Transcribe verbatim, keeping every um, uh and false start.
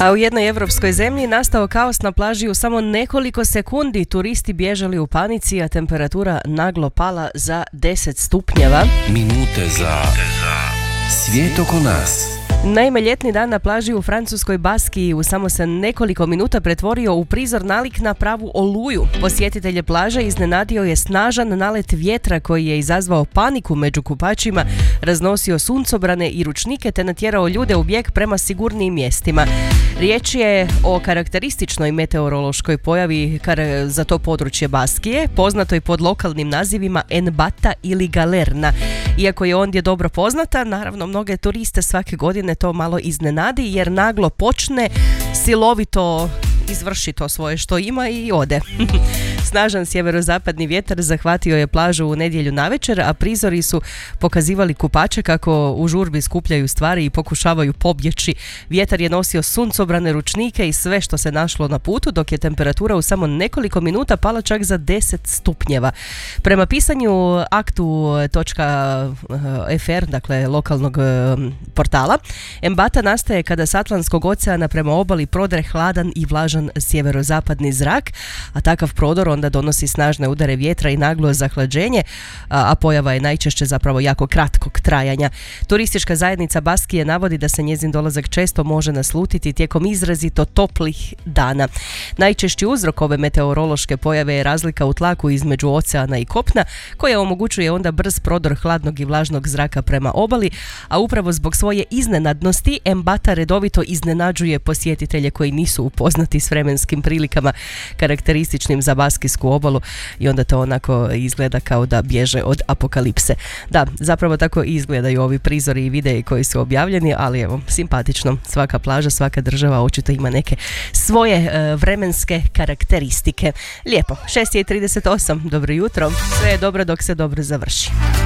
A u jednoj evropskoj zemlji nastao kaos na plaži u samo nekoliko sekundi. Turisti bježali u panici, a temperatura naglo pala za deset stupnjeva. Minute za svijet oko nas. Naime, ljetni dan na plaži u francuskoj Baskiji u samo se nekoliko minuta pretvorio u prizor nalik na pravu oluju. Posjetitelje plaže iznenadio je snažan nalet vjetra koji je izazvao paniku među kupačima, raznosio suncobrane i ručnike te natjerao ljude u bijeg prema sigurnijim mjestima. Riječ je o karakterističnoj meteorološkoj pojavi za to područje Baskije, poznatoj pod lokalnim nazivima Enbata ili Galerna. Iako je ondje dobro poznata, naravno mnoge turiste svake godine to malo iznenadi jer naglo počne silovito izvrši to svoje što ima i ode. Snažan sjeverozapadni vjetar zahvatio je plažu u nedjelju navečer, a prizori su pokazivali kupače kako u žurbi skupljaju stvari i pokušavaju pobjeći. Vjetar je nosio suncobrane ručnike i sve što se našlo na putu, dok je temperatura u samo nekoliko minuta pala čak za deset stupnjeva. Prema pisanju aktu točka ef er, dakle lokalnog portala, Enbata nastaje kada s Atlantskog oceana prema obali prodre hladan i vlažan sjeverozapadni zrak, a takav prodor onda donosi snažne udare vjetra i naglo zahlađenje, a, a pojava je najčešće zapravo jako kratkog trajanja. Turistička zajednica Baskije navodi da se njezin dolazak često može naslutiti tijekom izrazito toplih dana. Najčešći uzrok ove meteorološke pojave je razlika u tlaku između oceana i kopna, koja omogućuje onda brz prodor hladnog i vlažnog zraka prema obali, a upravo zbog svoje iznenadnosti Enbata redovito iznenađuje posjetitelje koji nisu upoznati s vremenskim prilikama karakterističnim za baskijsku obalu i onda to onako izgleda kao da bježe od apokalipse. Da, zapravo tako izgledaju ovi prizori i videi koji su objavljeni, ali evo, simpatično. Svaka plaža, svaka država očito ima neke svoje e, vremenske karakteristike. Lijepo, šest je i trideset osam, dobro jutro, sve je dobro dok se dobro završi.